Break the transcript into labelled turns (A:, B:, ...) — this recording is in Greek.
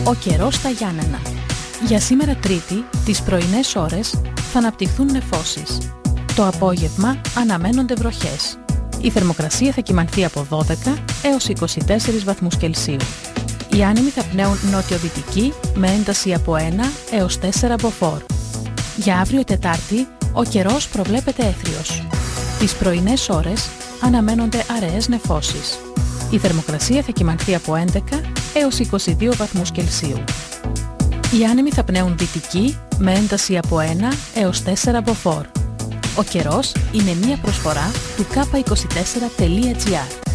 A: Ο καιρός στα Γιάννενα. Για σήμερα Τρίτη, τις πρωινές ώρες θα αναπτυχθούν νεφώσεις. Το απόγευμα αναμένονται βροχές. Η θερμοκρασία θα κυμανθεί από 12 έως 24 βαθμούς Κελσίου. Οι άνεμοι θα πνέουν νότιο-δυτική με ένταση από 1 έως 4 μποφόρ. Για αύριο Τετάρτη, ο καιρός προβλέπεται έθριος. Τις πρωινές ώρες αναμένονται αραιές νεφώσεις. Η θερμοκρασία θα κυμανθεί από 11 έως 22 βαθμούς Κελσίου. Οι άνεμοι θα πνέουν δυτική με ένταση από 1 έως 4 μποφόρ. Ο καιρός είναι μία προσφορά του k24.gr.